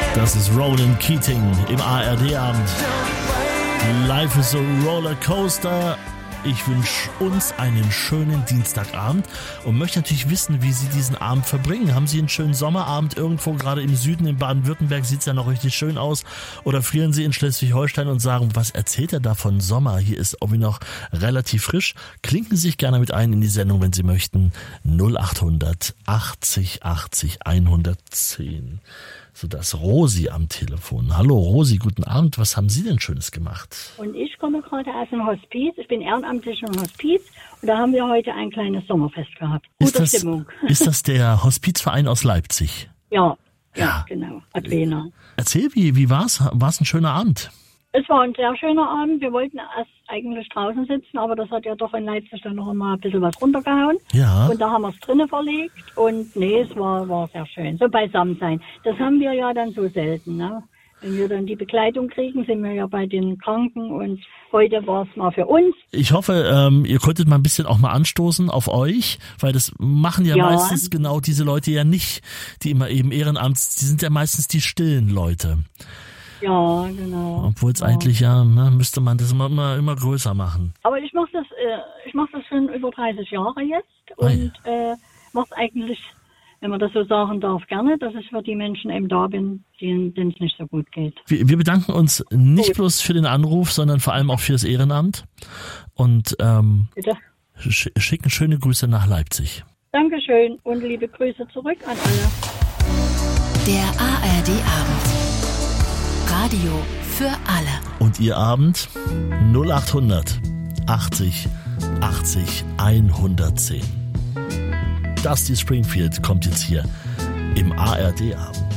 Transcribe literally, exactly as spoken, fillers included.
Das ist Ronan Keating im A R D-Abend. Life is a Rollercoaster. Ich wünsche uns einen schönen Dienstagabend und möchte natürlich wissen, wie Sie diesen Abend verbringen. Haben Sie einen schönen Sommerabend irgendwo, gerade im Süden, in Baden-Württemberg sieht es ja noch richtig schön aus. Oder frieren Sie in Schleswig-Holstein und sagen, was erzählt er da von Sommer? Hier ist irgendwie noch relativ frisch. Klinken Sie sich gerne mit ein in die Sendung, wenn Sie möchten. null achthundert achtzig achtzig hundertzehn. So, das Rosi am Telefon. Hallo Rosi, guten Abend. Was haben Sie denn Schönes gemacht? Und ich komme gerade aus dem Hospiz. Ich bin ehrenamtlich im Hospiz und da haben wir heute ein kleines Sommerfest gehabt. Gute ist das, Stimmung. Ist das der Hospizverein aus Leipzig? Ja, ja, Ja. genau. Advena. Erzähl, wie, wie war's? War's ein schöner Abend? Es war ein sehr schöner Abend. Wir wollten erst eigentlich draußen sitzen, aber das hat ja doch in Leipzig dann noch mal ein bisschen was runtergehauen. Ja. Und da haben wir es drinnen verlegt und nee, es war, war sehr schön. So beisammen sein. Das haben wir ja dann so selten, ne? Wenn wir dann die Begleitung kriegen, sind wir ja bei den Kranken und heute war es mal für uns. Ich hoffe, ähm, ihr konntet mal ein bisschen auch mal anstoßen auf euch, weil das machen ja, Ja. meistens genau diese Leute ja nicht, die immer eben Ehrenamts, die sind ja meistens die stillen Leute. Ja, genau. Obwohl es ja. eigentlich ja, ne, müsste man das immer, immer, immer größer machen. Aber ich mache das, äh, ich mache das schon über dreißig Jahre jetzt Ah, und äh, mache es eigentlich, wenn man das so sagen darf, gerne, dass ich für die Menschen eben da bin, denen es nicht so gut geht. Wir, wir bedanken uns nicht Gut. bloß für den Anruf, sondern vor allem auch fürs Ehrenamt und ähm, Bitte. sch schicken schöne Grüße nach Leipzig. Dankeschön und liebe Grüße zurück an alle. Der A R D-Abend. Radio für alle. Und Ihr Abend null achthundert achtzig achtzig hundertzehn. Dusty Springfield kommt jetzt hier im A R D-Abend.